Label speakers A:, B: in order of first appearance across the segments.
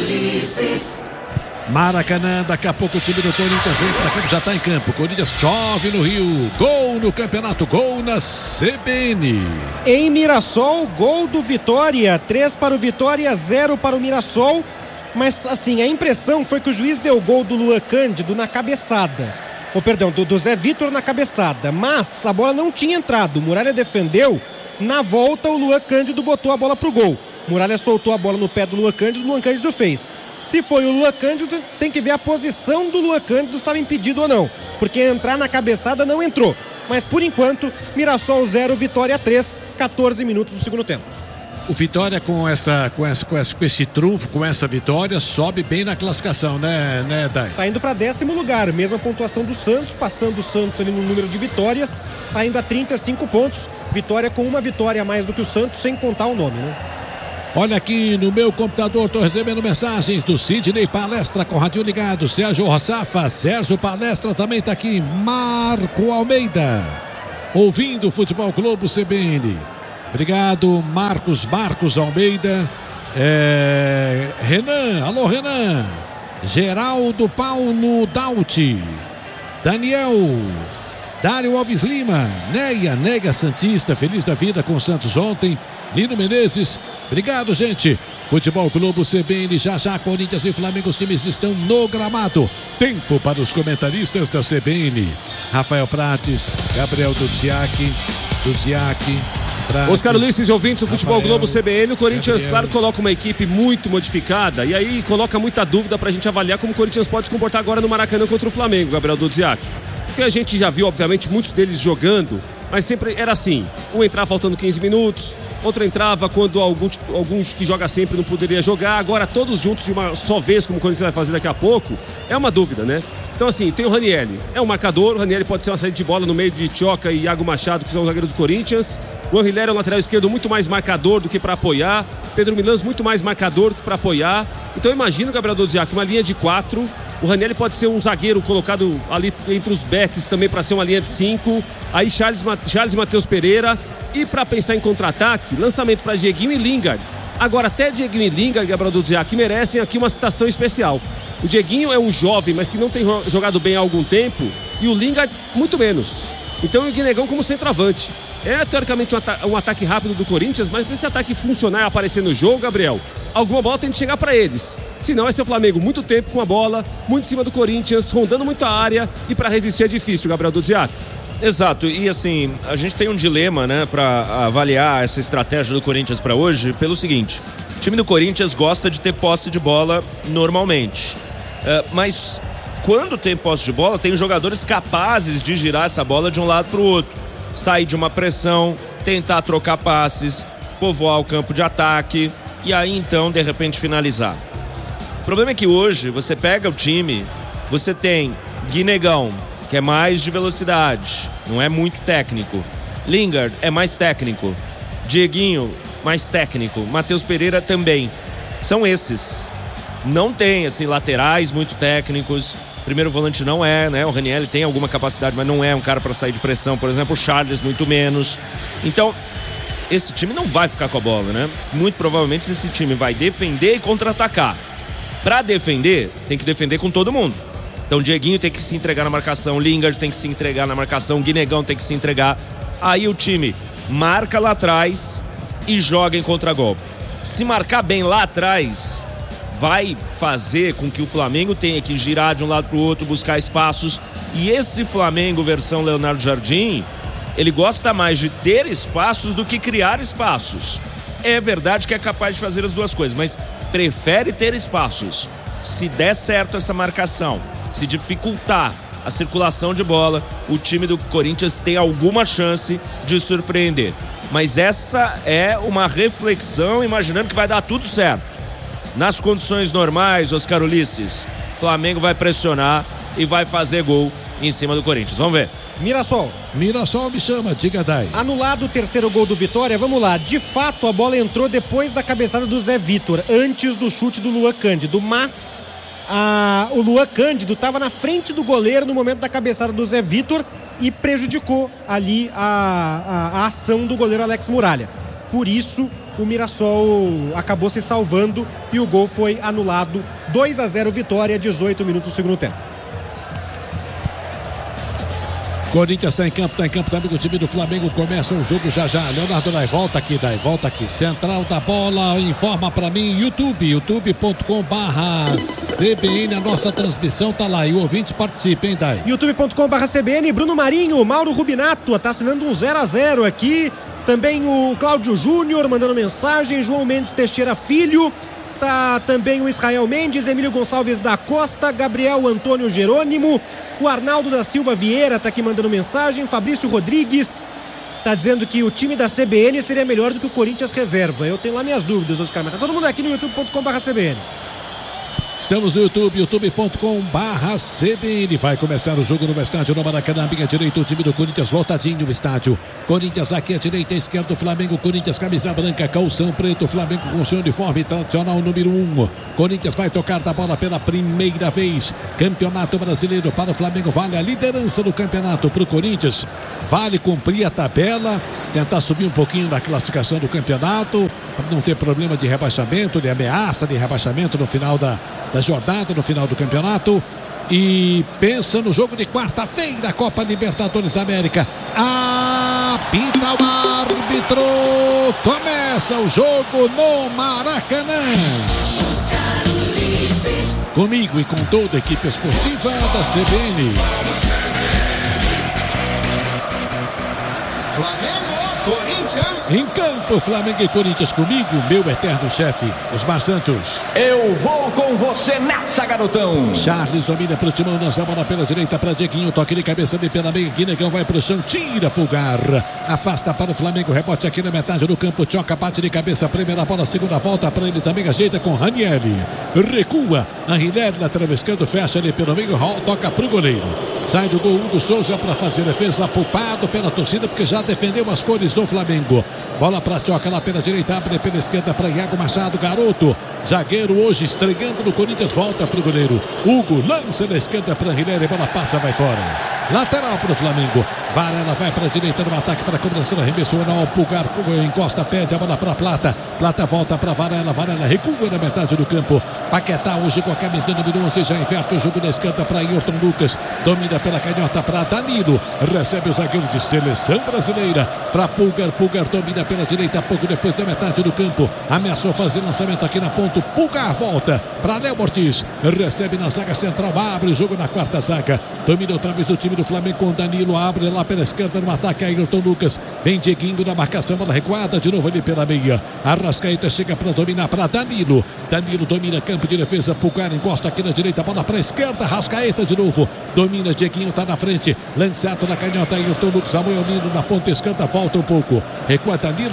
A: Maracanã, daqui a pouco o time do Corinthians vem para campo, já está em campo. Corinthians chove no Rio, gol no campeonato, gol na CBN.
B: Em Mirassol, gol do Vitória, 3 para o Vitória, 0 para o Mirassol. Mas assim, a impressão foi que o juiz deu o gol do Luan Cândido na cabeçada. Do Zé Vitor na cabeçada, mas a bola não tinha entrado. O Muralha defendeu, na volta o Luan Cândido botou a bola pro gol. Muralha soltou a bola no pé do Luan Cândido, o Luan Cândido fez. Se foi o Luan Cândido, tem que ver a posição do Luan Cândido, se estava impedido ou não, porque entrar na cabeçada não entrou. Mas por enquanto, Mirassol 0, Vitória 3, 14 minutos do segundo tempo.
A: O Vitória com esse trunfo, com essa vitória, sobe bem na classificação, né, Dai?
B: Tá indo para 10º lugar, mesma pontuação do Santos, passando o Santos ali no número de vitórias, tá indo a 35 pontos. Vitória com uma vitória a mais do que o Santos, sem contar o nome, né?
A: Olha aqui no meu computador, tô recebendo mensagens do Sidney Palestra com o radinho ligado, Sérgio Rossafa, Sérgio Palestra também tá aqui, Marco Almeida, ouvindo o Futebol Globo CBN. Obrigado, Marcos Almeida. Renan, alô Renan. Geraldo Paulo Dauti. Daniel. Dário Alves Lima. Neia Santista, feliz da vida com o Santos ontem. Lino Menezes. Obrigado, gente. Futebol Globo CBN, já Corinthians e Flamengo, os times estão no gramado. Tempo para os comentaristas da CBN. Rafael Prates, Gabriel Duziak.
C: Oscar Ulisses e ouvintes do Futebol Globo CBN, o Corinthians, claro, coloca uma equipe muito modificada e aí coloca muita dúvida pra gente avaliar como o Corinthians pode se comportar agora no Maracanã contra o Flamengo, Gabriel Duziak. Porque a gente já viu, obviamente, muitos deles jogando, mas sempre era assim, um entrava faltando 15 minutos, outro entrava quando alguns que joga sempre não poderia jogar, agora todos juntos de uma só vez, como o Corinthians vai fazer daqui a pouco, é uma dúvida, né? Então assim, tem o Ranieri, é um marcador, o Ranieri pode ser uma saída de bola no meio de Tioca e Iago Machado, que são os zagueiros do Corinthians. O Anriler é um lateral esquerdo muito mais marcador do que para apoiar. Pedro Milans muito mais marcador do que para apoiar. Então eu imagino, Gabriel Duziak, uma linha de 4. O Ranieri pode ser um zagueiro colocado ali entre os backs também para ser uma linha de 5. Aí Charles e Matheus Pereira. E para pensar em contra-ataque, lançamento para Dieguinho e Lingard. Agora até Dieguinho e Lingard, Gabriel Duziak, merecem aqui uma citação especial. O Dieguinho é um jovem, mas que não tem jogado bem há algum tempo. E o Lingard muito menos. Então o Guinegão como centroavante. É teoricamente um ataque rápido do Corinthians, mas para esse ataque funcionar e aparecer no jogo, Gabriel, alguma bola tem que chegar para eles. Senão vai ser o Flamengo muito tempo com a bola, muito em cima do Corinthians, rondando muito a área, e para resistir é difícil, Gabriel Duziak.
D: Exato, e assim, a gente tem um dilema, né, para avaliar essa estratégia do Corinthians para hoje, pelo seguinte: o time do Corinthians gosta de ter posse de bola normalmente, mas quando tem posse de bola, tem jogadores capazes de girar essa bola de um lado para o outro, sair de uma pressão, tentar trocar passes, povoar o campo de ataque e aí então de repente finalizar. O problema é que hoje você pega o time, você tem Guinegão, que é mais de velocidade, não é muito técnico. Lingard é mais técnico. Dieguinho, mais técnico. Matheus Pereira também. São esses. Não tem, assim, laterais muito técnicos. Primeiro volante não é, né? O Ranieri tem alguma capacidade, mas não é um cara para sair de pressão. Por exemplo, o Charles, muito menos. Então, esse time não vai ficar com a bola, né? Muito provavelmente esse time vai defender e contra-atacar. Para defender, tem que defender com todo mundo. Então, Dieguinho tem que se entregar na marcação, Lingard tem que se entregar na marcação, Guinegão tem que se entregar. Aí o time marca lá atrás e joga em contragolpe. Se marcar bem lá atrás, vai fazer com que o Flamengo tenha que girar de um lado para o outro, buscar espaços. E esse Flamengo versão Leonardo Jardim, ele gosta mais de ter espaços do que criar espaços. É verdade que é capaz de fazer as duas coisas, mas prefere ter espaços. Se der certo essa marcação, se dificultar a circulação de bola, o time do Corinthians tem alguma chance de surpreender. Mas essa é uma reflexão, imaginando que vai dar tudo certo. Nas condições normais, Oscar Ulisses, Flamengo vai pressionar e vai fazer gol em cima do Corinthians. Vamos ver.
B: Mirassol
A: me chama, diga Dai.
B: Anulado o terceiro gol do Vitória, vamos lá. De fato, a bola entrou depois da cabeçada do Zé Vitor, antes do chute do Luan Cândido, mas o Luan Cândido estava na frente do goleiro no momento da cabeçada do Zé Vitor e prejudicou ali a ação do goleiro Alex Muralha. Por isso, o Mirassol acabou se salvando e o gol foi anulado. 2-0 vitória, 18 minutos do segundo tempo.
A: Corinthians está em campo também com o time do Flamengo. Começa o jogo já. Leonardo Dai, volta aqui. Central da bola, informa pra mim, youtube.com/CBN, a nossa transmissão tá lá e o ouvinte participa, hein, Dai?
B: youtube.com/CBN, Bruno Marinho, Mauro Rubinato, tá assinando um 0-0 aqui. Também o Cláudio Júnior mandando mensagem, João Mendes Teixeira Filho. Tá também o Israel Mendes, Emílio Gonçalves da Costa, Gabriel Antônio Jerônimo, o Arnaldo da Silva Vieira tá aqui mandando mensagem, Fabrício Rodrigues tá dizendo que o time da CBN seria melhor do que o Corinthians reserva. Eu tenho lá minhas dúvidas, Oscar, mas tá todo mundo aqui no youtube.com/CBN.
A: Estamos no YouTube, youtube.com/CBN. Vai começar o jogo no estádio no Maracanã. Minha direita, o time do Corinthians lotadinho no estádio. Corinthians aqui à direita, à esquerda, o Flamengo. Corinthians, camisa branca, calção preto. Flamengo com seu uniforme tradicional número 1. Corinthians vai tocar da bola pela primeira vez. Campeonato Brasileiro para o Flamengo. Vale a liderança do campeonato para o Corinthians. Vale cumprir a tabela, tentar subir um pouquinho na classificação do campeonato, para não ter problema de rebaixamento, de ameaça de rebaixamento no final da jornada, no final do campeonato. E pensa no jogo de quarta-feira, Copa Libertadores da América. Apita o árbitro. Começa o jogo no Maracanã. Comigo e com toda a equipe esportiva da CBN. Em campo, Flamengo e Corinthians comigo, meu eterno chefe, Osmar Santos.
E: Eu vou com você nessa, garotão.
A: Charles domina pro Timão, lança a bola pela direita para Dieguinho, toque de cabeça ali pela meia, Guinegão vai pro chão, tira Pulgar, afasta para o Flamengo, rebote aqui na metade do campo, Tchoca bate de cabeça, primeira bola, segunda volta para ele também, ajeita com Ranieri, recua, Ranieri, lateral esquerdo, fecha ali pelo meio, toca pro goleiro, sai do gol Hugo Souza para fazer defesa, poupado pela torcida, porque já defendeu as cores do Flamengo. Bola para Tchoca lá pela direita, abre pela esquerda para Iago Machado, garoto, zagueiro hoje estreando no Corinthians, volta pro goleiro, Hugo lança na esquerda para Ranieri, bola passa, vai fora. Lateral para o Flamengo. Varela vai para a direita no ataque para a cobrança do arremesso. Não, Pulgar encosta, pede a bola para Plata. Plata volta para Varela. Varela recua na metade do campo. Paquetá hoje com a camisa número 11. Já inverte o jogo da esquerda para Ayrton Lucas. Domina pela canhota para Danilo. Recebe o zagueiro de seleção brasileira para Pulgar. Pulgar domina pela direita. Pouco depois da metade do campo. Ameaçou fazer lançamento aqui na ponta. Pulgar volta para Léo Ortiz. Recebe na zaga central. Abre o jogo na quarta zaga. Domina outra vez o time do Flamengo com Danilo, abre lá pela esquerda no ataque, Ayrton Lucas, vem Dieguinho na marcação, bola recuada, de novo ali pela meia, Arrascaeta chega para dominar para Danilo, Danilo domina campo de defesa, Pulgar encosta aqui na direita, bola para a esquerda, Arrascaeta de novo, domina, Dieguinho tá na frente, lançado na canhota, Ayrton Lucas, Samuel Nino na ponta esquerda, volta um pouco, recua Danilo,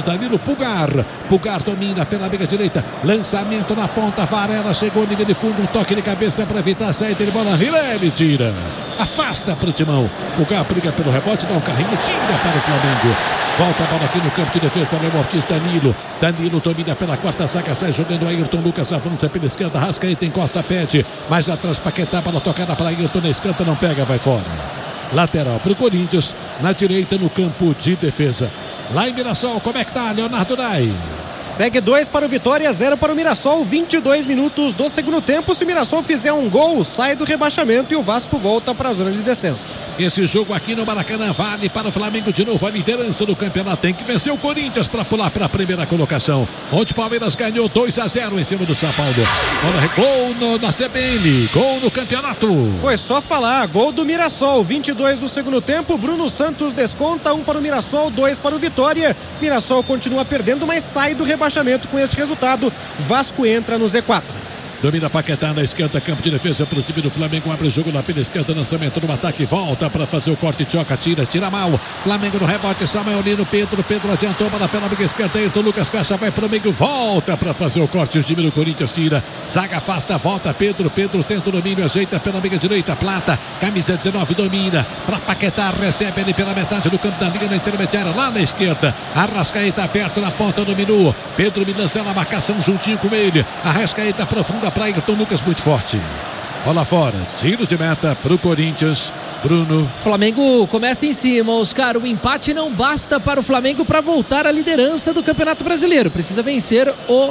A: Pulgar domina pela meia direita, lançamento na ponta, Varela chegou, linha de fundo, um toque de cabeça para evitar a saída de bola, Rilele tira. Afasta para o Timão. Pulgar briga pelo rebote, dá um carrinho, tira para o Flamengo. Volta a bola aqui no campo de defesa, Léo Ortiz, Danilo domina pela quarta zaga, sai jogando Ayrton Lucas, avança pela esquerda, Arrascaeta encosta, pede, mais atrás Paquetá, bola tocada para Ayrton na esquerda, não pega, vai fora. Lateral para o Corinthians, na direita no campo de defesa. Lá em Mirassol, como é que tá, Leonardo Dai?
B: Segue 2 para o Vitória, 0 para o Mirassol, 22 minutos do segundo tempo. Se o Mirassol fizer um gol, sai do rebaixamento e o Vasco volta para a zona de descenso.
A: Esse jogo aqui no Maracanã vale para o Flamengo de novo, a liderança do campeonato. Tem que vencer o Corinthians para pular para a primeira colocação. Onde o Palmeiras ganhou 2-0 em cima do São Paulo. Gol na CBN, gol no campeonato.
B: Foi só falar, gol do Mirassol, 22 do segundo tempo. Bruno Santos desconta, 1 para o Mirassol, 2 para o Vitória. Mirassol continua perdendo, mas sai do rebaixamento com este resultado. Vasco entra no Z4.
A: Domina Paquetá na esquerda, campo de defesa para o time do Flamengo, abre o jogo lá pela esquerda, lançamento no ataque, volta para fazer o corte, Tchoca, tira mal, Flamengo no rebote, Samuel Nino, Pedro adiantou, bola pela amiga esquerda, Ayrton Lucas, caixa, vai para o meio, volta para fazer o corte, o time do Corinthians tira, zaga afasta, volta, Pedro tenta o domínio, ajeita pela amiga direita, Plata, camisa 19, domina, para Paquetá, recebe ele pela metade do campo da linha na intermediária, lá na esquerda, Arrascaeta aperta na ponta, dominou, Pedro me lança na marcação juntinho com ele, Arrascaeta profunda para Ayrton Lucas, muito forte. Bola fora, tiro de meta para o Corinthians. Bruno.
F: Flamengo começa em cima, Oscar. O empate não basta para o Flamengo para voltar à liderança do Campeonato Brasileiro. Precisa vencer o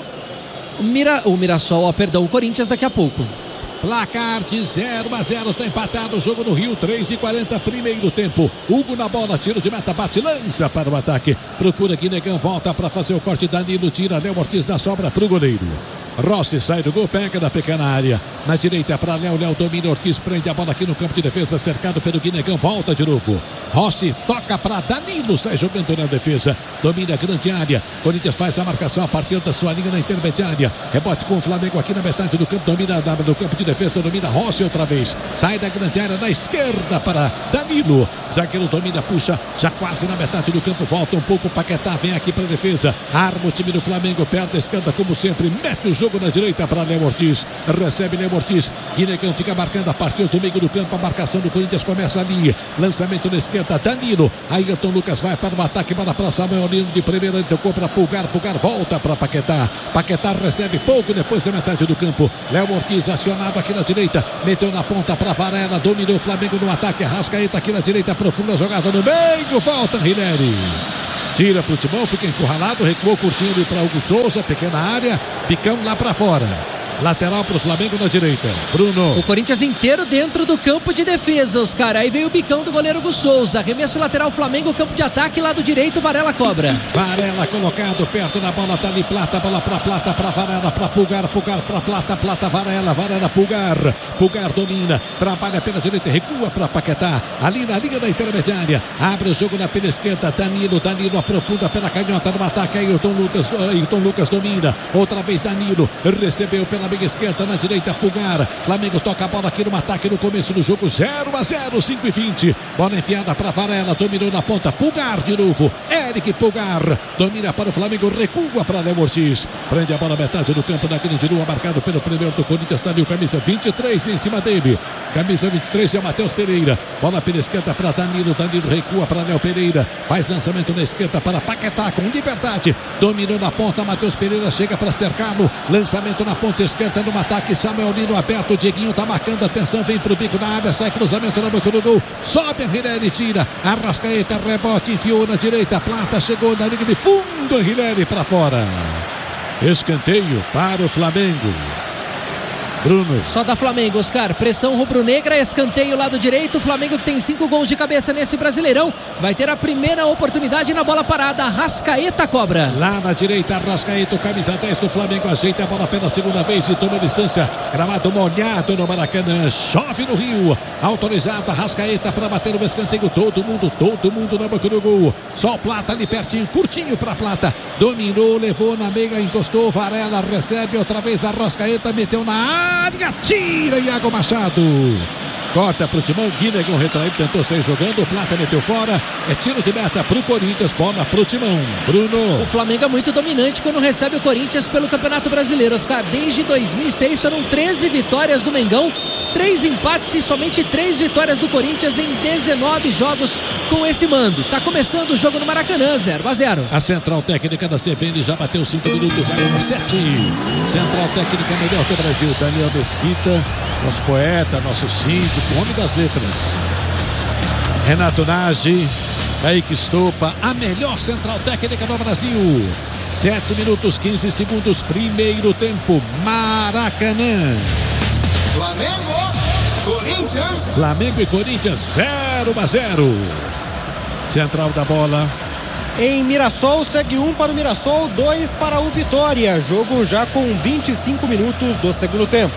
F: Corinthians daqui a pouco.
A: Placar de 0-0, está empatado o jogo no Rio, 3:40, primeiro tempo. Hugo na bola, tiro de meta, bate, lança para o ataque. Procura Guinegão, volta para fazer o corte. Danilo tira, Léo Ortiz na sobra para o goleiro. Rossi sai do gol, pega na pequena área. Na direita para Léo, Léo domina, Ortiz prende a bola aqui no campo de defesa, cercado pelo Guinegão, volta de novo. Rossi toca para Danilo, sai jogando na defesa, domina a grande área. Corinthians faz a marcação a partir da sua linha na intermediária. Rebote com o Flamengo aqui na metade do campo, domina no campo de defesa, domina Rossi outra vez. Sai da grande área na esquerda para Danilo. Zagueiro domina, puxa, já quase na metade do campo, volta um pouco, Paquetá vem aqui para a defesa. Arma o time do Flamengo, perto a esquerda como sempre, mete o jogo na direita para Léo Ortiz, recebe Léo Ortiz, Guinegão fica marcando a partir do meio do campo, a marcação do Corinthians começa ali, lançamento na esquerda, Danilo, Ayrton Lucas vai para o ataque, bola para Samuel Lino de primeira, tocou para Pulgar volta para Paquetá, recebe pouco depois da metade do campo, Léo Ortiz acionado aqui na direita, meteu na ponta para Varela, dominou o Flamengo no ataque, Arrascaeta aqui na direita, profunda jogada no meio, volta Rinelli. Tira pro Timão, fica encurralado, recuou curtinho ali para Hugo Souza, pequena área, Picão lá para fora. Lateral para o Flamengo na direita. Bruno.
F: O Corinthians inteiro dentro do campo de defesa, Oscar. Aí veio o bicão do goleiro Hugo Souza. Arremesso lateral Flamengo, campo de ataque, lado direito, Varela cobra.
A: Varela colocado perto da bola, tá ali Plata, bola para Plata, para Varela, para Pulgar para Plata, Varela, Pulgar domina, trabalha pela direita, recua para Paquetá, ali na linha da intermediária, abre o jogo na pela esquerda, Danilo aprofunda pela canhota no ataque, Ayrton Lucas domina, outra vez Danilo, recebeu pela meia esquerda, na direita Pulgar, Flamengo toca a bola aqui no ataque no começo do jogo, 0-0, 5:20, bola enfiada para Varela, dominou na ponta, Pulgar de novo, Eric Pulgar, domina para o Flamengo, recua para Léo Ortiz, prende a bola metade do campo na grande lua, marcado pelo primeiro do Corinthians, está ali o camisa 23 em cima dele, camisa 23 é o Matheus Pereira, bola pela esquerda para Danilo recua para Léo Pereira, faz lançamento na esquerda para Paquetá com liberdade, dominou na ponta, Matheus Pereira chega para cercá-lo, lançamento na ponta esquerda no ataque, Samuel Lino aberto, Dieguinho tá marcando, atenção, vem pro bico da área, sai cruzamento na boca do gol, sobe a Rinelli, tira, Arrascaeta, rebote, enfiou na direita, Plata chegou na linha de fundo, Rinelli para fora, escanteio para o Flamengo. Bruno.
F: Só da Flamengo, Oscar. Pressão rubro-negra, escanteio lado direito. Flamengo que tem 5 gols de cabeça nesse Brasileirão. Vai ter a primeira oportunidade na bola parada. Arrascaeta cobra.
A: Lá na direita, Arrascaeta, camisa 10 do Flamengo. Ajeita a bola pela segunda vez e toma distância. Gramado molhado no Maracanã. Chove no Rio. Autorizado, Arrascaeta para bater o escanteio. Todo mundo na boca do gol. Só o Plata ali pertinho, curtinho para Plata. Dominou, levou na meia, encostou. Varela recebe outra vez. Arrascaeta meteu na área. Tira Iago Machado. Corta pro Timão, Guinegão retraído, tentou sair jogando, o Plata meteu fora, é tiro de meta pro Corinthians, bola pro Timão. Bruno.
F: O Flamengo é muito dominante quando recebe o Corinthians pelo Campeonato Brasileiro, Oscar. Desde 2006 foram 13 vitórias do Mengão, 3 empates e somente 3 vitórias do Corinthians em 19 jogos com esse mando. Tá começando o jogo no Maracanã, 0-0.
A: A central técnica da CBN já bateu 5 minutos, agora 7. Central técnica melhor do Brasil, Daniel Mesquita, nosso poeta, nosso síndico, homem das letras. Renato Nagy, Kaique Estopa, a melhor central técnica do Brasil. 7 minutos, 15 segundos, primeiro tempo, Maracanã. Flamengo e Corinthians, 0-0. Central da bola.
B: Em Mirassol, segue 1 para o Mirassol, 2 para o Vitória. Jogo já com 25 minutos do segundo tempo.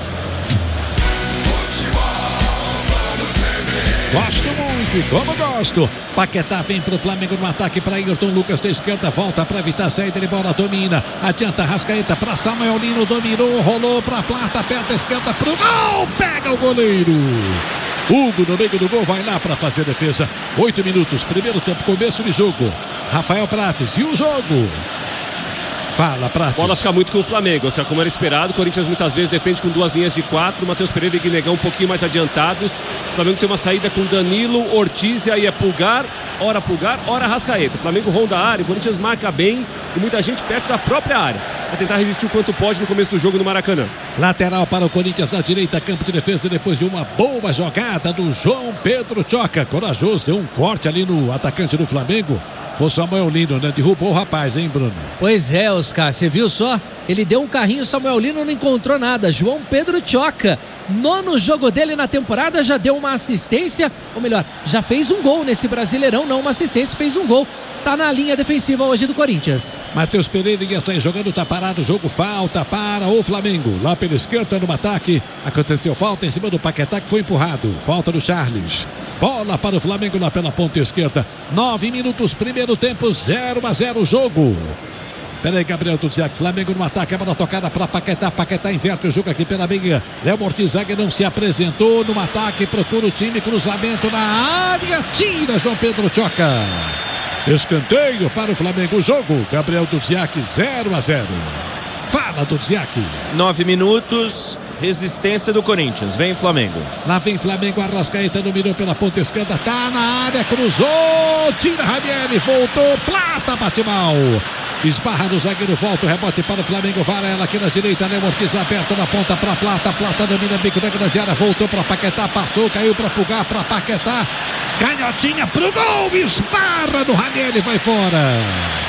A: Gosto muito, e como gosto. Paquetá vem pro Flamengo no ataque para Ayrton Lucas da esquerda, volta para evitar a saída de bola, domina, adianta Arrascaeta para Samuel Lino, dominou, rolou para Plata, perto da esquerda pro gol, pega o goleiro. Hugo no meio do gol, vai lá para fazer defesa. 8 minutos, primeiro tempo, começo de jogo. Rafael Prates, e o jogo? Fala, Prates.
C: Bola fica muito com o Flamengo, Oscar, como era esperado. O Corinthians muitas vezes defende com 2 linhas de 4. Matheus Pereira e Guinegão um pouquinho mais adiantados. O Flamengo tem uma saída com Danilo, Ortiz e aí é Pulgar, ora Arrascaeta. O Flamengo ronda a área, o Corinthians marca bem e muita gente perto da própria área. Vai tentar resistir o quanto pode no começo do jogo no Maracanã.
A: Lateral para o Corinthians na direita, campo de defesa depois de uma boa jogada do João Pedro Choca. Corajoso, deu um corte ali no atacante do Flamengo. Foi o Samuel Lino, né? Derrubou o rapaz, hein, Bruno?
F: Pois é, Oscar, você viu só? Ele deu um carrinho, o Samuel Lino não encontrou nada. João Pedro Choca, 9º jogo dele na temporada, já deu uma assistência, ou melhor, já fez um gol nesse Brasileirão, não uma assistência, fez um gol. Tá na linha defensiva hoje do Corinthians.
A: Matheus Pereira ia sair jogando, tá parado o jogo, falta para o Flamengo. Lá pela esquerda no ataque, aconteceu falta em cima do Paquetá que foi empurrado. Falta do Charles. Bola para o Flamengo lá pela ponta esquerda. 9 minutos, primeiro tempo, 0-0 o jogo. Peraí, Gabriel Duziak, Flamengo no ataque, a bola tocada para Paquetá. Paquetá inverte o jogo aqui pela meia. Léo Ortiz não se apresentou no ataque, procura o time, cruzamento na área, tira João Pedro Choca. Escanteio para o Flamengo, o jogo. Gabriel Duziak, 0-0. Fala, Duziak.
D: 9 minutos. Resistência do Corinthians, vem Flamengo.
A: Lá vem Flamengo, Arrascaeta dominou pela ponta esquerda, tá na área, cruzou, tira Ranieri, voltou, Plata bate mal. Esbarra no zagueiro, volta o rebote para o Flamengo, Varela aqui na direita, Léo Ortiz aberto na ponta para Plata, Plata domina bico da grande área, voltou para Paquetá, passou, caiu para Pulgar, para Paquetá, canhotinha pro gol, esbarra no Ranieri, vai fora.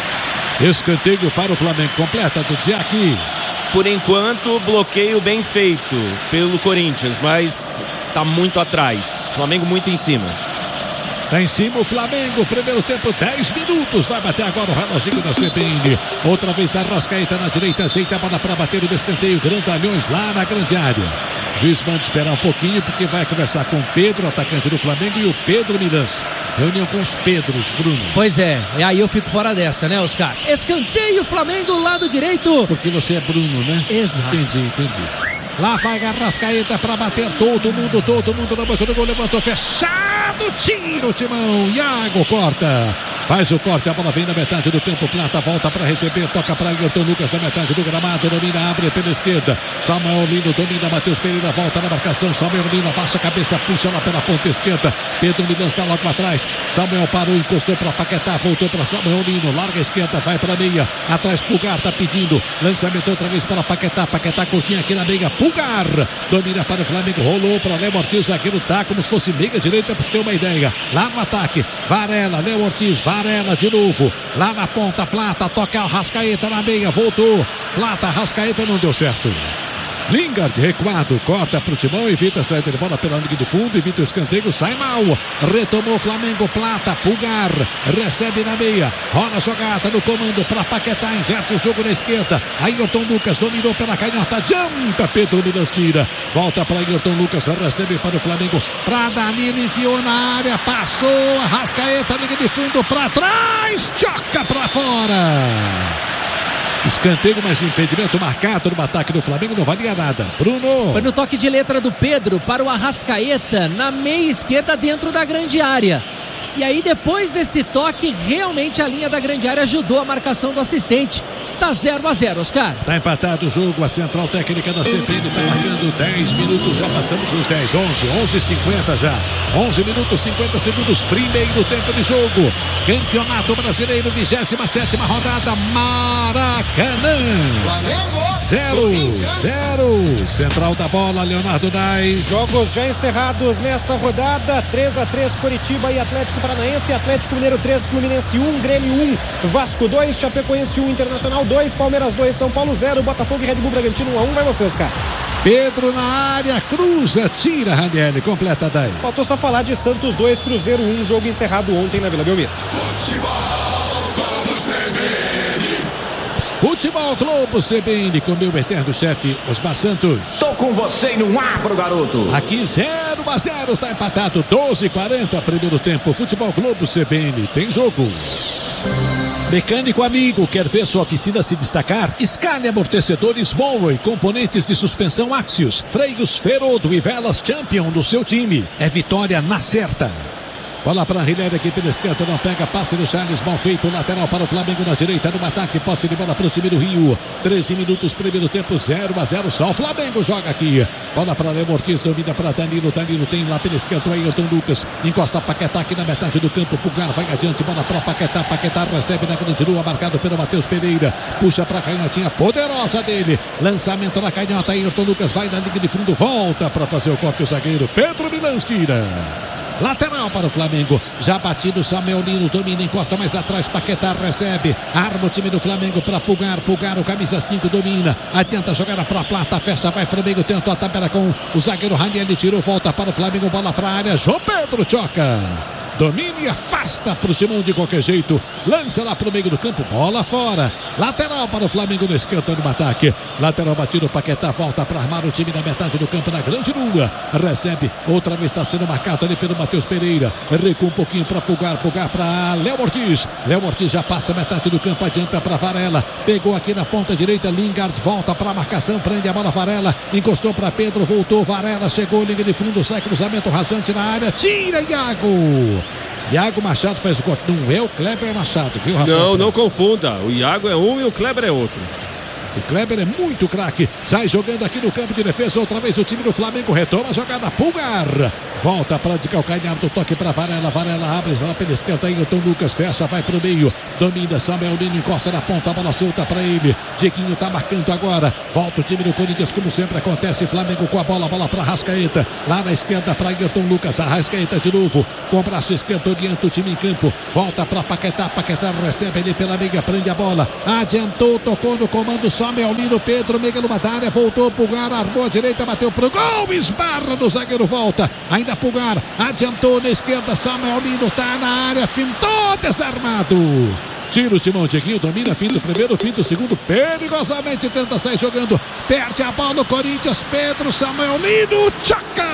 A: Escanteio para o Flamengo, completa do Diaki.
D: Por enquanto, bloqueio bem feito pelo Corinthians, mas tá muito atrás. Flamengo muito em cima.
A: Tá em cima o Flamengo, primeiro tempo, 10 minutos. Vai bater agora o reloginho da CBN. Outra vez Arrascaeta na direita, ajeita a bola para bater o escanteio. Grandalhões lá na grande área. O juiz manda esperar um pouquinho, porque vai conversar com o Pedro, atacante do Flamengo, e o Pedro Milans. Reunião com os Pedros, Bruno.
F: Pois é, e aí eu fico fora dessa, né, Oscar? Escanteio, Flamengo, lado direito.
A: Porque você é Bruno, né?
F: Exato.
A: Entendi. Lá vai Arrascaeta para bater, todo mundo na boca do gol, levantou, fechado, tira o timão, Iago corta, faz o corte, a bola vem na metade do campo, Plata volta para receber, toca para Ayrton Lucas na metade do gramado, domina, abre pela esquerda, Samuel Lino domina, Matheus Pereira volta na marcação, Samuel Lino abaixa a cabeça, puxa lá pela ponta esquerda, Pedro Milão está logo atrás, Samuel parou, encostou para Paquetá, voltou para Samuel Lino, larga a esquerda, vai para a meia, atrás Pulgar, tá pedindo, lançamento outra vez para Paquetá, Paquetá curtinho aqui na meia, Pulgar, domina para o Flamengo, rolou para Léo Ortiz, zagueiro tá como se fosse meia direita, para você ter uma ideia, lá no ataque, Varela, Léo Ortiz, Varela de novo, lá na ponta, Plata, toca Arrascaeta na meia, voltou, Plata, Arrascaeta não deu certo. Lingard recuado, corta para o timão, evita a saída de bola pela linha de fundo, evita o escanteio, sai mal, retomou o Flamengo, Plata, Pulgar, recebe na meia, rola a jogada no comando para Paquetá, inverte o jogo na esquerda, Ayrton Lucas dominou pela canhota, adianta, Pedro Milas tira, volta para Ayrton Lucas, recebe para o Flamengo, para Danilo, enfiou na área, passou, Arrascaeta, linha de fundo para trás, choca para fora. Escanteio, mas impedimento marcado no ataque do Flamengo, não valia nada. Bruno.
F: Foi no toque de letra do Pedro para o Arrascaeta, na meia esquerda dentro da grande área. E aí depois desse toque, realmente a linha da grande área ajudou a marcação do assistente. Tá 0-0, Oscar.
A: Tá empatado o jogo, a central técnica da CBN tá marcando 10 minutos, já passamos os 10, 11:50 já. 11 minutos, 50 segundos, primeiro tempo de jogo. Campeonato Brasileiro, 27ª rodada, Maracanã. 0-0. Central da bola, Leonardo Dais.
B: Jogos já encerrados nessa rodada, 3-3 Coritiba e Atlético Paranaense, Atlético Mineiro 3, Fluminense 1, Grêmio 1, Vasco 2, Chapecoense 1, Internacional 2, Palmeiras 2, São Paulo 0, Botafogo e Red Bull Bragantino 1-1, vai você, Oscar.
A: Pedro na área, cruza, tira Ranieri, completa daí.
B: Faltou só falar de Santos 2, Cruzeiro 1, jogo encerrado ontem na Vila Belmiro.
A: Futebol Globo CBN com meu eterno chefe Osmar Santos.
E: Tô com você e não abro, garoto.
A: Aqui 0-0, tá empatado, 12:40, primeiro tempo. Futebol Globo CBN, tem jogo. Mecânico amigo, quer ver sua oficina se destacar? Scania amortecedores Monroe, componentes de suspensão Axios, freios Ferodo e velas Champion do seu time. É vitória na certa. Bola para Rilheiro aqui pela esquerda, não pega, passe do Charles, mal feito, lateral para o Flamengo na direita, no ataque, posse de bola para o time do Rio. 13 minutos, primeiro tempo, 0-0, só o Flamengo joga aqui. Bola para Léo Ortiz, domina para Danilo, Danilo tem lá pela esquerda o Ayrton Lucas, encosta Paquetá aqui na metade do campo, Pulgar vai adiante, bola para Paquetá, Paquetá recebe na grande rua, marcado pelo Matheus Pereira, puxa para a canhotinha poderosa dele, lançamento na canhota, Ayrton Lucas vai na linha de fundo, volta para fazer o corte o zagueiro, Pedro Milans tira. Lateral para o Flamengo, já batido Samuel Lino, domina, encosta mais atrás, Paquetá recebe, arma o time do Flamengo para Pulgar, Pulgar o camisa 5 domina, adianta jogar para a Plata, fecha, vai para o meio, tentou a tabela com o zagueiro Raniel, tirou, volta para o Flamengo, bola para a área, João Pedro choca. Domina e afasta para o Timão de qualquer jeito. Lança lá para o meio do campo. Bola fora. Lateral para o Flamengo na esquerda no ataque. Lateral batido. Paquetá volta para armar o time na metade do campo na grande rua. Recebe. Outra vez está sendo marcado ali pelo Matheus Pereira. Recua um pouquinho para Pulgar. Pulgar para Léo Ortiz. Léo Ortiz já passa a metade do campo. Adianta para Varela. Pegou aqui na ponta direita. Lingard volta para a marcação. Prende a bola Varela. Encostou para Pedro. Voltou Varela. Chegou linha de fundo. Sai cruzamento rasante na área. Tira Iago. Iago Machado faz o corte, não é o Kleber Machado, viu, Rafael?
C: Não confunda, o Iago é um e o Kleber é outro.
A: O Kleber é muito craque, sai jogando aqui no campo de defesa, outra vez o time do Flamengo retoma a jogada, Pulgar, volta para de calcanhar do toque para Varela, Varela abre lá pela esquerda, Ayrton Lucas fecha, vai para o meio, domina, Samuel Lino encosta na ponta, a bola solta para ele, Dieguinho tá marcando agora, volta o time do Corinthians como sempre acontece, Flamengo com a bola para Arrascaeta, lá na esquerda para Ayrton Lucas, Arrascaeta de novo, com o braço esquerdo orienta o time em campo, volta para Paquetá, Paquetá recebe ele pela meia, prende a bola, adiantou, tocou no comando, Samuel Lino, Pedro, meia numa área, voltou Pulgar, armou a direita, bateu pro gol, esbarra no zagueiro, volta, ainda Pulgar, adiantou na esquerda, Samuel Lino tá na área, fintou, desarmado. Tira o Timão, Dieguinho domina, fim do primeiro, fim do segundo, perigosamente tenta sair jogando, perde a bola no Corinthians, Pedro, Samuel Lino, tchaca!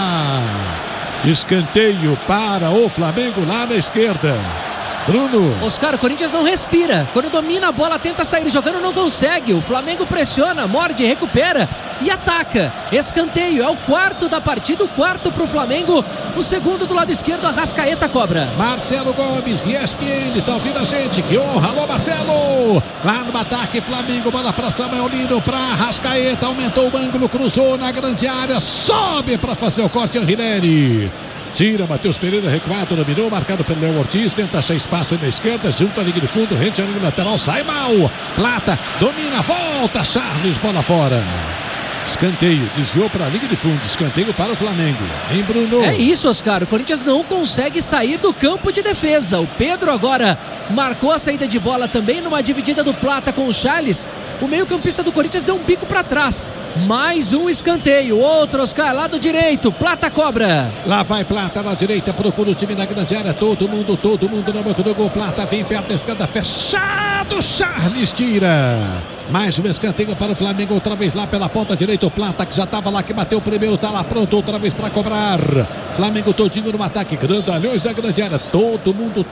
A: Escanteio para o Flamengo lá na esquerda. Bruno.
F: Oscar, o Corinthians não respira. Quando domina a bola, tenta sair jogando, não consegue. O Flamengo pressiona, morde, recupera e ataca. Escanteio, é o quarto da partida, o quarto para o Flamengo. O segundo do lado esquerdo, Arrascaeta cobra.
A: Marcelo Gomes, ESPN, tá ouvindo a gente? Que honra, alô Marcelo. Lá no ataque, Flamengo, bola para Samuel Lino, para Arrascaeta, aumentou o ângulo, cruzou na grande área, sobe para fazer o corte, Anrileri. Tira, Matheus Pereira recuado, dominou, marcado pelo Léo Ortiz, tenta achar espaço na esquerda, junto à linha de fundo, rente à linha lateral, sai mal, Plata, domina, volta, Charles, bola fora. Escanteio, desviou para a linha de fundo, escanteio para o Flamengo, hein, Bruno?
F: É isso, Oscar, o Corinthians não consegue sair do campo de defesa. O Pedro agora marcou a saída de bola também numa dividida do Plata com o Charles. O meio-campista do Corinthians deu um bico para trás. Mais um escanteio, outro, Oscar, lado direito, Plata cobra.
A: Lá vai Plata na direita, procura o time na grande área, todo mundo na boca do gol, Plata vem perto da esquerda, fechado, Charles tira. Mais um escanteio para o Flamengo, outra vez lá pela ponta direita, o Plata que já estava lá, que bateu o primeiro, tá lá pronto outra vez para cobrar. Flamengo todinho no ataque, grandalhões da grande área, todo mundo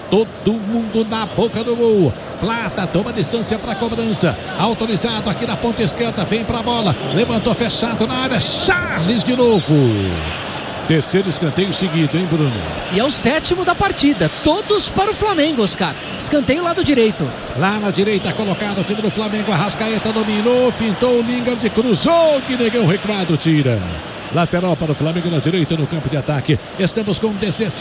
A: na boca do gol. Plata toma distância para a cobrança, autorizado aqui na ponta esquerda, vem para a bola, levantou fechado na área, Charles de novo. Terceiro escanteio seguido, hein, Bruno?
F: E é o sétimo da partida, todos para o Flamengo, Oscar. Escanteio lado direito.
A: Lá na direita, colocado o time do Flamengo, Arrascaeta dominou, fintou o Lingard, cruzou, que negão recuado, tira. Lateral para o Flamengo na direita no campo de ataque. Estamos com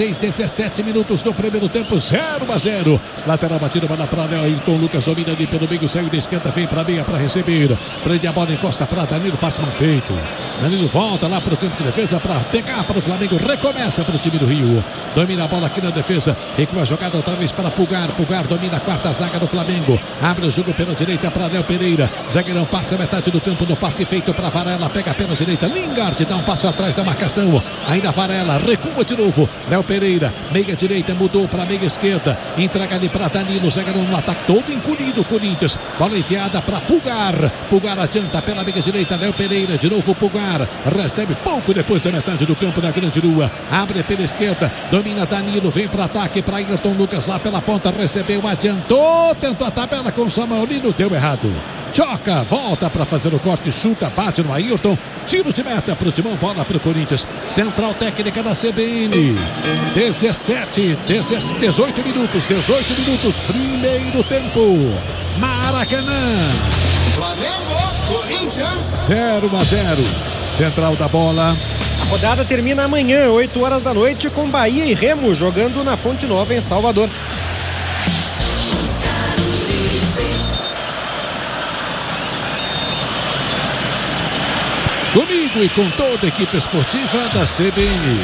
A: 17 minutos do primeiro tempo, 0-0. Lateral batida, bola para Léo. Ayrton Lucas domina ali pelo meio, saiu da esquerda, vem para a meia para receber. Prende a bola, encosta para Danilo, passe mal feito. Danilo volta lá para o campo de defesa para pegar para o Flamengo. Recomeça para o time do Rio. Domina a bola aqui na defesa. Recua a jogada outra vez para Pulgar. Pulgar domina a quarta zaga do Flamengo. Abre o jogo pela direita para Léo Pereira. Zagueirão passa a metade do campo no passe feito para Varela. Pega pela direita. Lingard dá um passo atrás da marcação. Ainda Varela. Recua de novo. Léo Pereira. Meia direita mudou para meia esquerda. Entrega ali para Danilo. Zagueirão no ataque todo encolhido. Corinthians. Bola enfiada para Pulgar. Pulgar adianta pela meia direita. Léo Pereira. De novo Pulgar. Recebe pouco depois da metade do campo na grande rua. Abre pela esquerda. Domina Danilo. Vem para ataque para Ayrton Lucas lá pela ponta. Recebeu. Adiantou. Tentou a tabela com o Samuel Lino. Deu errado. Choca, volta para fazer o corte, chuta, bate no Ayrton. Tiro de meta pro Timão, bola pro Corinthians. Central técnica da CBN. 18 minutos, primeiro tempo. Maracanã.
G: Flamengo, Corinthians.
A: 0-0. Central da bola.
B: A rodada termina amanhã, 8 horas da noite, com Bahia e Remo jogando na Fonte Nova, em Salvador.
A: Comigo e com toda a equipe esportiva da CBN.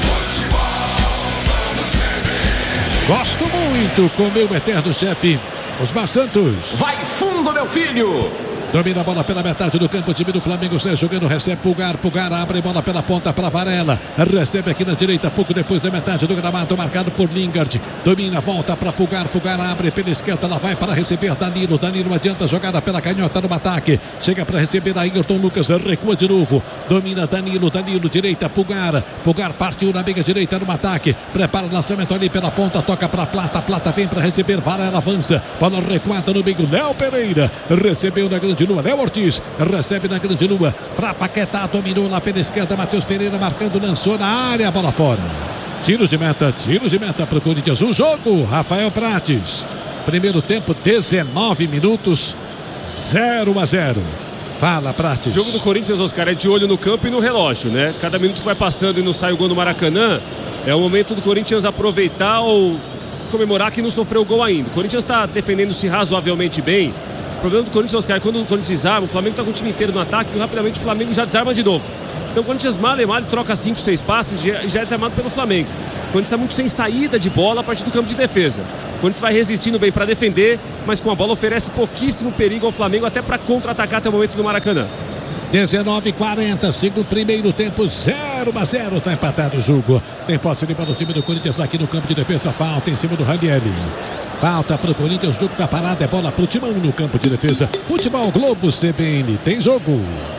A: Gosto muito com meu eterno chefe, Osmar Santos.
E: Vai fundo, meu filho!
A: Domina a bola pela metade do campo, o time do Flamengo sai jogando, recebe Pulgar abre bola pela ponta para Varela, recebe aqui na direita, pouco depois da metade do gramado, marcado por Lingard, domina, volta para Pulgar abre pela esquerda, ela vai para receber Danilo adianta, jogada pela canhota no ataque, chega para receber Ayrton Lucas, recua de novo, domina Danilo, direita, Pulgar partiu na meia direita no ataque, prepara o lançamento ali pela ponta, toca para Plata vem para receber, Varela avança, bola recuada no meio, Léo Pereira, recebeu na grande lua, Léo Ortiz, recebe na grande lua, para Paquetá, dominou lá pela esquerda, Matheus Pereira marcando, lançou na área, bola fora. Tiros de meta para o Corinthians, o jogo, Rafael Prates. Primeiro tempo, 19 minutos, 0-0. Fala, Prates.
C: O jogo do Corinthians, Oscar, é de olho no campo e no relógio, né? Cada minuto que vai passando e não sai o gol no Maracanã, é o momento do Corinthians aproveitar ou comemorar que não sofreu gol ainda. O Corinthians está defendendo-se razoavelmente bem. O problema do Corinthians, Oscar, é quando o Corinthians desarma, o Flamengo está com o time inteiro no ataque e rapidamente o Flamengo já desarma de novo. Então o Corinthians mal troca 5, 6 passes e já é desarmado pelo Flamengo. O Corinthians está muito sem saída de bola a partir do campo de defesa. O Corinthians vai resistindo bem para defender, mas com a bola oferece pouquíssimo perigo ao Flamengo até para contra-atacar até o momento do Maracanã.
A: 19:40, segundo primeiro tempo, 0-0, está empatado o jogo. Tem posse de bola do time do Corinthians aqui no campo de defesa, falta em cima do Ranieri. Falta para o Corinthians, o jogo está parado, é bola para o Timão no campo de defesa. Futebol Globo CBN, tem jogo.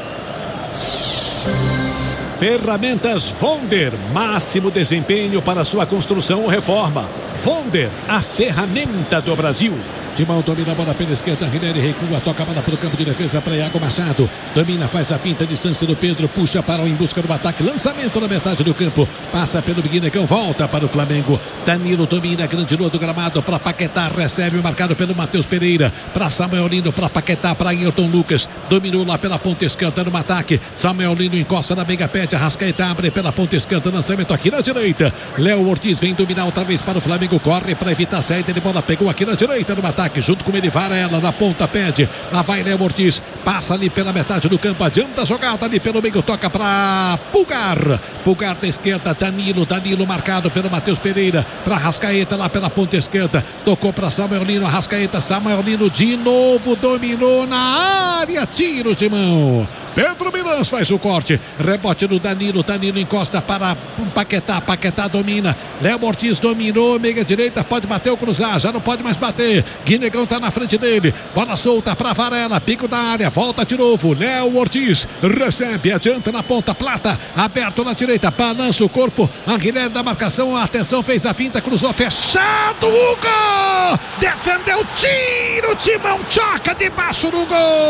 A: Ferramentas Vonder, máximo desempenho para sua construção ou reforma. Vonder, a ferramenta do Brasil. Timão domina a bola pela esquerda, Ranieri recua, toca a bola para o campo de defesa para Iago Machado. Domina, faz a finta, distância do Pedro, puxa para o em busca do ataque, lançamento na metade do campo, passa pelo Guinegão, volta para o Flamengo. Danilo domina a grande lua do gramado para Paquetá, recebe, marcado pelo Matheus Pereira, para Samuel Lino, para Paquetá, para Ayrton Lucas, dominou lá pela ponta esquerda no ataque, Samuel Lino encosta na meia, pede, Arrascaeta abre pela ponta esquerda, lançamento aqui na direita, Léo Ortiz vem dominar outra vez para o Flamengo, corre para evitar a saída de bola, pegou aqui na direita no ataque, junto com ele, Varela na ponta, pede, lá vai Léo Ortiz, passa ali pela metade do campo, adianta a jogada ali pelo meio, toca para Pulgar da esquerda, Danilo marcado pelo Matheus Pereira, para Arrascaeta lá pela ponta esquerda, tocou para Samuel Lino, Arrascaeta, Samuel Lino de novo, dominou na área, tiro de mão. Pedro Milans faz o corte, rebote do Danilo encosta para Paquetá domina, Léo Ortiz dominou, meia direita, pode bater ou cruzar, já não pode mais bater, Guinegão tá na frente dele, bola solta para Varela, pico da área, volta de novo, Léo Ortiz recebe, adianta na ponta, Plata, aberto na direita, balança o corpo, Aguilera da marcação, atenção, fez a finta, cruzou, fechado, Hugo, defendeu, tiro, Timão, choca debaixo do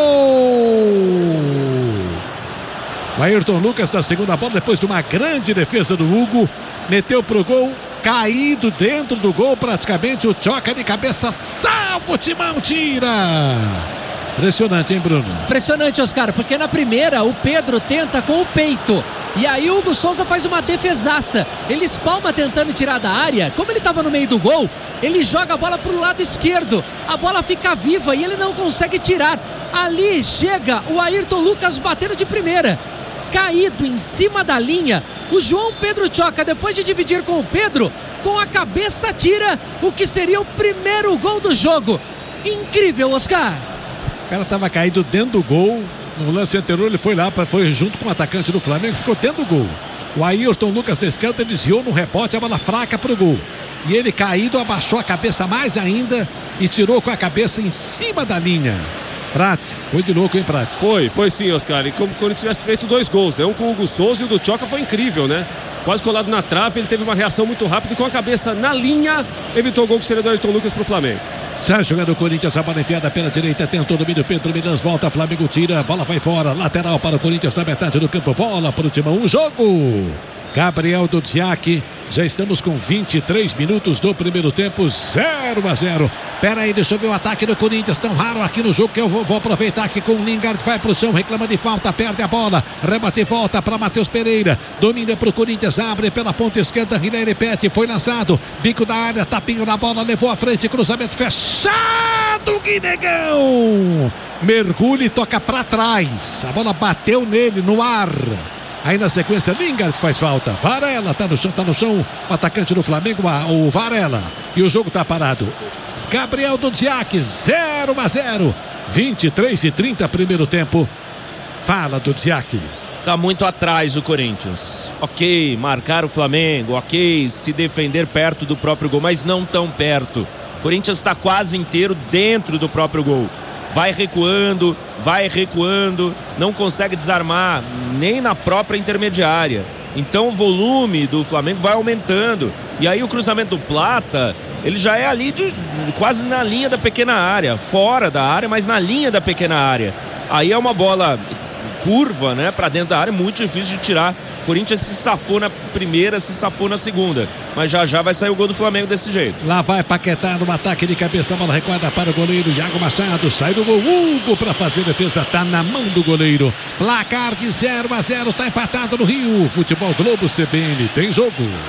A: gol. O Ayrton Lucas da segunda bola, depois de uma grande defesa do Hugo, meteu pro gol, caído dentro do gol praticamente, o choca de cabeça, salva o Timão, tira. Impressionante, hein, Bruno?
F: Impressionante, Oscar, porque na primeira o Pedro tenta com o peito e aí o Hugo Souza faz uma defesaça, ele espalma tentando tirar da área, como ele estava no meio do gol, ele joga a bola pro lado esquerdo, a bola fica viva e ele não consegue tirar, ali chega o Ayrton Lucas batendo de primeira, caído em cima da linha, o João Pedro Choca, depois de dividir com o Pedro, com a cabeça tira o que seria o primeiro gol do jogo. Incrível, Oscar.
A: O cara estava caído dentro do gol, no lance anterior ele foi lá, foi junto com o atacante do Flamengo, ficou dentro do gol. O Ayrton Lucas da esquerda desviou no rebote, a bola fraca para o gol. E ele caído, abaixou a cabeça mais ainda e tirou com a cabeça em cima da linha. Prates, foi de louco, hein, Prates?
C: Foi sim, Oscar. E como quando ele tivesse feito 2 gols, né? Um com o Hugo Souza e o do Choca foi incrível, né? Quase colado na trave, ele teve uma reação muito rápida e com a cabeça na linha, evitou o gol que seria do Ayrton Lucas pro Flamengo.
A: Sai jogando o Corinthians, a bola enfiada pela direita, tentou o domínio, Pedro Minas volta, Flamengo tira, bola vai fora, lateral para o Corinthians na metade do campo, bola para o Timão, um jogo. Gabriel Dudziak, já estamos com 23 minutos do primeiro tempo, 0-0. Pera aí, deixa eu ver o ataque do Corinthians, tão raro aqui no jogo que eu vou aproveitar aqui com o Lingard, vai pro chão, reclama de falta, perde a bola, rebate e volta para Matheus Pereira, domina pro Corinthians, abre pela ponta esquerda, Riley Pet, foi lançado, bico da área, tapinho na bola, levou à frente, cruzamento fechado, Guinegão, mergulha e toca para trás, a bola bateu nele no ar. Aí na sequência, Lingard faz falta. Varela tá no chão. O atacante do Flamengo, o Varela. E o jogo tá parado. Gabriel Dudziak, 0-0. 23:30 primeiro tempo. Fala, Dudziak.
D: Tá muito atrás o Corinthians. Ok, marcar o Flamengo. Ok, se defender perto do próprio gol, mas não tão perto. O Corinthians está quase inteiro dentro do próprio gol. Vai recuando, não consegue desarmar nem na própria intermediária. Então o volume do Flamengo vai aumentando. E aí o cruzamento do Plata, ele já é ali quase na linha da pequena área. Fora da área, mas na linha da pequena área. Aí é uma bola curva, né, para dentro da área, muito difícil de tirar. O Corinthians se safou na primeira, se safou na segunda. Mas já vai sair o gol do Flamengo desse jeito.
A: Lá vai Paquetá no ataque de cabeça, a bola recuada para o goleiro Iago Machado. Sai do gol, Hugo para fazer defesa, tá na mão do goleiro. Placar de 0-0, tá empatado no Rio. Futebol Globo CBN, tem jogo.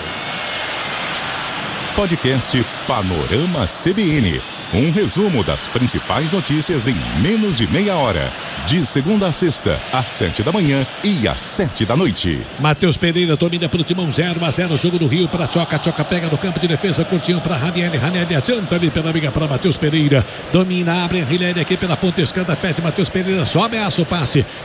H: Podcast Panorama CBN. Um resumo das principais notícias em menos de meia hora. De segunda a sexta, às 7 da manhã e às 7 da noite.
A: Matheus Pereira domina pro Timão, 0-0. Jogo do Rio para Tchoca. Tchoca pega no campo de defesa, curtinho para Ranieri. Ranieri adianta ali pela amiga para Matheus Pereira. Domina, abre Ranieri aqui pela ponta esquerda. Pede Matheus Pereira, só ameaça o passe.